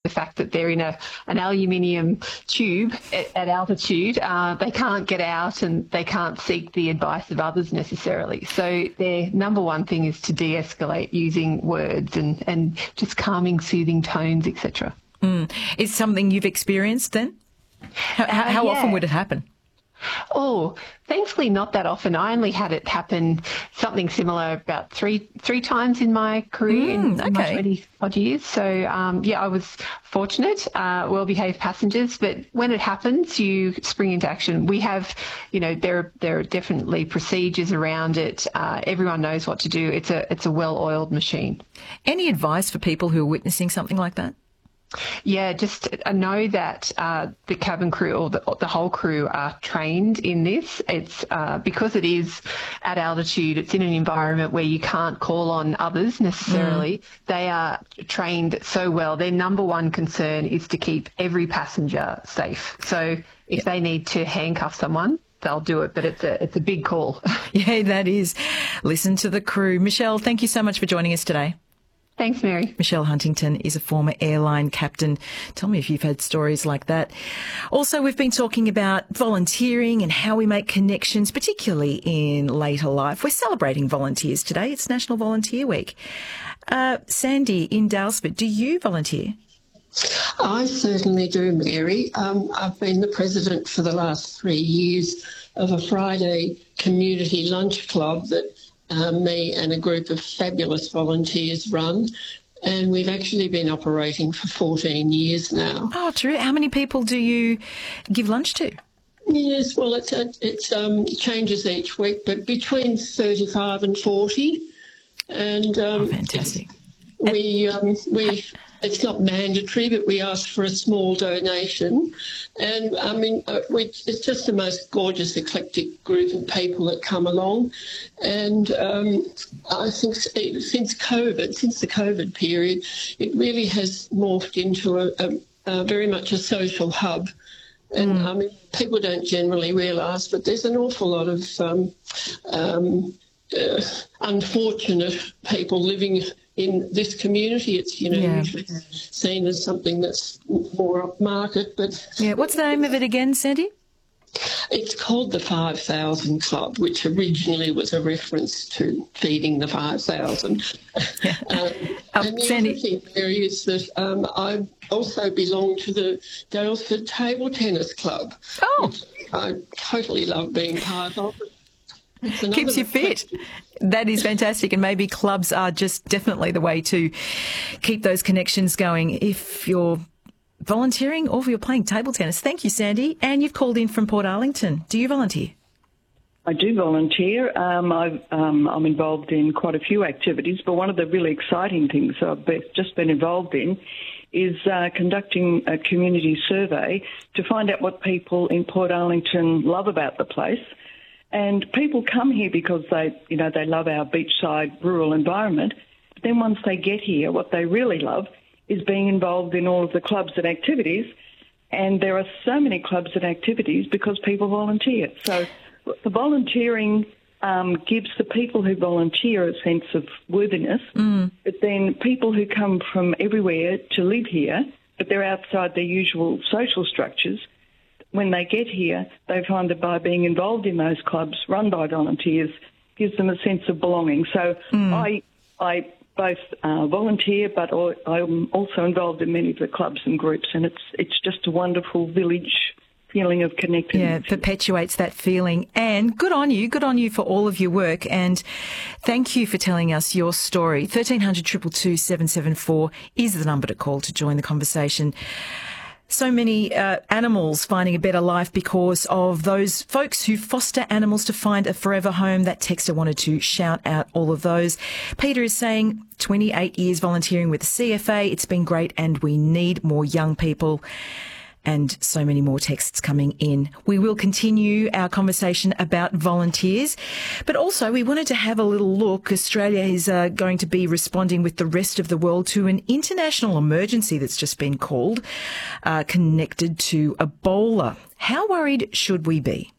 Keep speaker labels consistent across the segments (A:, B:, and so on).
A: fact that they're in an aluminium tube at altitude, they can't get out and they can't seek the advice of others necessarily. So their number one thing is to de-escalate using words and just calming, soothing tones, etc.
B: Is something you've experienced then? How often would it happen?
A: Oh, thankfully not that often. I only had it happen something similar about three times in my career in my 20-odd years. So, I was fortunate, well-behaved passengers. But when it happens, you spring into action. We have, there are definitely procedures around it. Everyone knows what to do. It's a well-oiled machine.
B: Any advice for people who are witnessing something like that?
A: Yeah, just know that the cabin crew or the whole crew are trained in this. It's because it is at altitude, it's in an environment where you can't call on others necessarily. They are trained so well. Their number one concern is to keep every passenger safe. So if they need to handcuff someone, they'll do it, but it's a big call.
B: Yeah, that is. Listen to the crew. Michelle, thank you so much for joining us today.
A: Thanks, Mary.
B: Michelle Huntington is a former airline captain. Tell me if you've had stories like that. Also, we've been talking about volunteering and how we make connections, particularly in later life. We're celebrating volunteers today. It's National Volunteer Week. Sandy in Daylesford, do you volunteer?
C: I certainly do, Mary. I've been the president for the last 3 years of a Friday community lunch club that me and a group of fabulous volunteers run, and we've actually been operating for 14 years now.
B: Oh, true. How many people do you give lunch to?
C: Yes, well, it changes each week, but between 35 and 40. And
B: fantastic.
C: It's not mandatory, but we ask for a small donation. And, it's just the most gorgeous, eclectic group of people that come along. And I think since the COVID period, it really has morphed into a very much a social hub. And, people don't generally realise, but there's an awful lot of unfortunate people living in this community. It's, usually seen as something that's more upmarket. But
B: yeah, what's the name of it again, Sandy?
C: It's called the 5,000 Club, which originally was a reference to feeding the 5,000.
B: Yeah.
C: And the
B: Sandy,
C: other thing there is that I also belong to the Daylesford Table Tennis Club, which I totally love being part of.
B: Keeps you fit. That is fantastic. And maybe clubs are just definitely the way to keep those connections going if you're volunteering or if you're playing table tennis. Thank you, Sandy. And you've called in from Port Arlington. Do you volunteer?
D: I do volunteer. I'm involved in quite a few activities, but one of the really exciting things I've just been involved in is conducting a community survey to find out what people in Port Arlington love about the place. And people come here because they love our beachside rural environment. But then once they get here, what they really love is being involved in all of the clubs and activities. And there are so many clubs and activities because people volunteer. So the volunteering gives the people who volunteer a sense of worthiness. But then people who come from everywhere to live here, but they're outside their usual social structures, when they get here, they find that by being involved in those clubs run by volunteers gives them a sense of belonging. So I both volunteer, but I'm also involved in many of the clubs and groups, and it's just a wonderful village feeling of connectedness.
B: Yeah, it perpetuates that feeling. And good on you for all of your work, and thank you for telling us your story. 1300 222 774 is the number to call to join the conversation. So many animals finding a better life because of those folks who foster animals to find a forever home. That texter wanted to shout out all of those. Peter is saying 28 years volunteering with the CFA. It's been great and we need more young people. And so many more texts coming in. We will continue our conversation about volunteers, but also we wanted to have a little look. Australia is going to be responding with the rest of the world to an international emergency that's just been called, connected to Ebola. How worried should we be?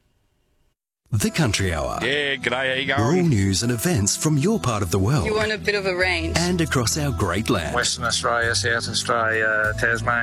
E: The Country Hour.
F: Yeah, g'day, how you going?
E: Rural news and events from your part of the world.
G: You want a bit of a range.
E: And across our great land.
F: Western Australia, South Australia, Tasmania.